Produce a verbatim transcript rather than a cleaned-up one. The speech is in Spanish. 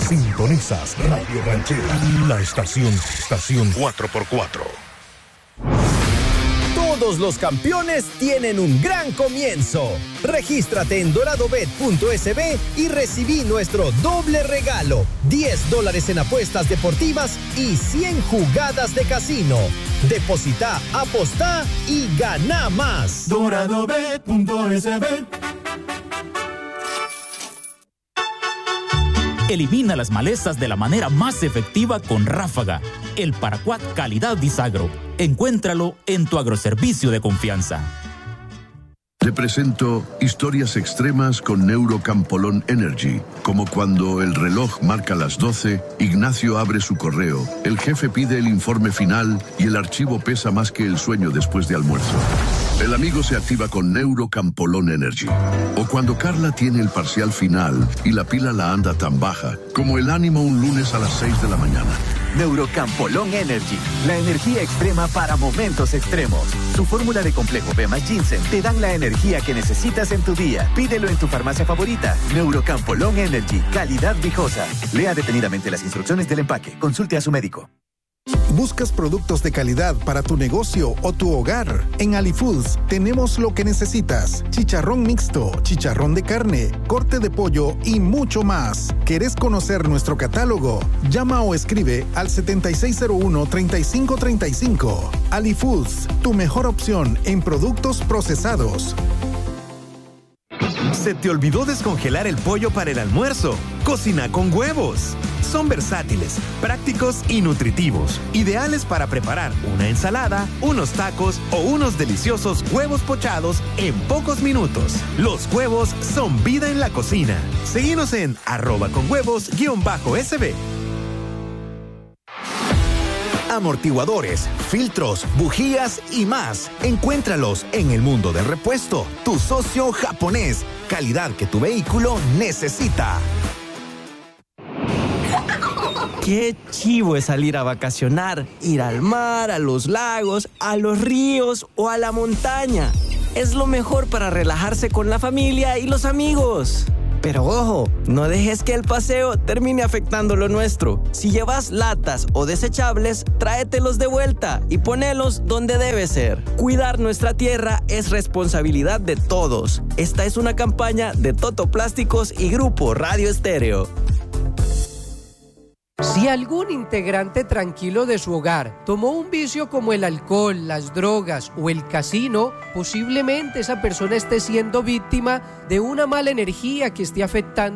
Sintonizas Radio Ranchera, la estación, estación cuatro por cuatro. Todos los campeones tienen un gran comienzo. Regístrate en doradobet punto es be y recibí nuestro doble regalo. diez dólares en apuestas deportivas y cien jugadas de casino. Deposita, apostá y gana más. doradobet punto es be. Elimina las malezas de la manera más efectiva con Ráfaga, el paraquat calidad Disagro. Encuéntralo en tu agroservicio de confianza. Te presento historias extremas con Neurocampolón Energy, como cuando el reloj marca las doce, Ignacio abre su correo, el jefe pide el informe final y el archivo pesa más que el sueño después de almuerzo. El amigo se activa con Neurocampolón Energy. O cuando Carla tiene el parcial final y la pila la anda tan baja, como el ánimo un lunes a las seis de la mañana. Neurocampolón Energy, la energía extrema para momentos extremos. Su fórmula de complejo B más Ginseng te dan la energía que necesitas en tu día. Pídelo en tu farmacia favorita. Neurocampolón Energy, calidad viejosa. Lea detenidamente las instrucciones del empaque. Consulte a su médico. ¿Buscas productos de calidad para tu negocio o tu hogar? En AliFoods tenemos lo que necesitas. Chicharrón mixto, chicharrón de carne, corte de pollo y mucho más. ¿Querés conocer nuestro catálogo? Llama o escribe al setenta y seis cero uno, treinta y cinco treinta y cinco. AliFoods, tu mejor opción en productos procesados. ¿Se te olvidó descongelar el pollo para el almuerzo? Cocina con huevos. Son versátiles, prácticos y nutritivos. Ideales para preparar una ensalada, unos tacos o unos deliciosos huevos pochados en pocos minutos. Los huevos son vida en la cocina. Seguinos en arroba con huevos guión bajo sb. Amortiguadores, filtros, bujías y más. Encuéntralos en el Mundo del Repuesto, tu socio japonés. Calidad que tu vehículo necesita. Qué chivo es salir a vacacionar, ir al mar, a los lagos, a los ríos o a la montaña. Es lo mejor para relajarse con la familia y los amigos. Pero ojo, no dejes que el paseo termine afectando lo nuestro. Si llevas latas o desechables, tráetelos de vuelta y ponelos donde debe ser. Cuidar nuestra tierra es responsabilidad de todos. Esta es una campaña de Toto Plásticos y Grupo Radio Estéreo. Si algún integrante tranquilo de su hogar tomó un vicio como el alcohol, las drogas o el casino, posiblemente esa persona esté siendo víctima de una mala energía que esté afectando